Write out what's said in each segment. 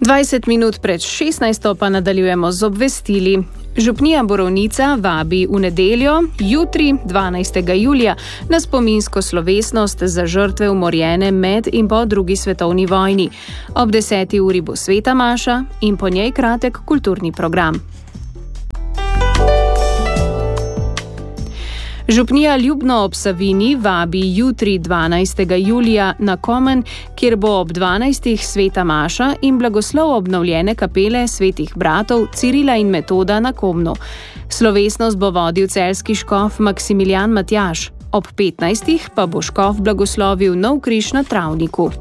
20 minut pred 16. pa nadaljujemo z obvestili. Župnija Borovnica vabi v nedeljo, jutri, 12. julija, na spominsko slovesnost za žrtve umorjene med in po drugi svetovni vojni. Ob 10. uri bo sveta maša in po njej kratek kulturni program. Župnija Ljubno ob Savinji vabi jutri 12. julija na Komen, kjer bo ob 12. sveta maša in blagoslov obnovljene kapele svetih bratov Cirila in Metoda na Komnu. Slovesnost bo vodil celjski škof Maksimilijan Matjaž. Ob 15. pa bo škof blagoslovil nov križ na Travniku.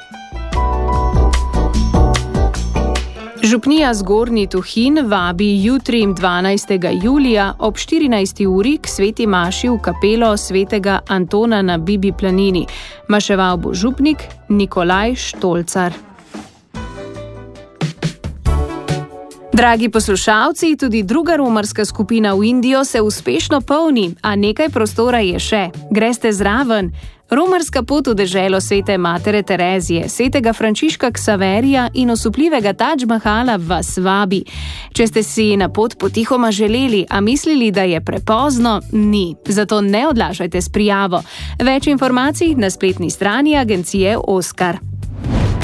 Župnija Zgornji Tuhinj vabi jutri 12. julija ob 14. uri k sveti maši v kapelo svetega Antona na Bibi planini. Maševal bo župnik Nikolaj Štolcar. Dragi poslušalci, tudi druga romarska skupina v Indijo se uspešno polni, a nekaj prostora je še. Greste zraven? Romarska pot v deželo svete matere Terezije, svetega Frančiška Ksaverija in osupljivega Tadž Mahala vas vabi. Če ste si na pot potihoma želeli, a mislili, da je prepozno, ni. Zato ne odlašajte s prijavo. Več informacij na spletni strani agencije Oskar.